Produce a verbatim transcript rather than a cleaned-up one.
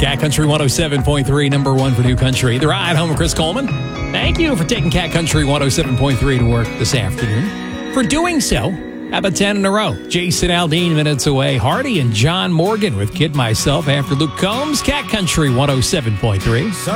Cat Country one oh seven point three, number one for New Country. The Ride Home with Chris Coleman. Thank you for taking Cat Country one oh seven point three to work this afternoon. For doing so, how about ten in a row? Jason Aldean minutes away. Hardy and John Morgan with Kid Myself after Luke Combs. Cat Country one oh seven point three.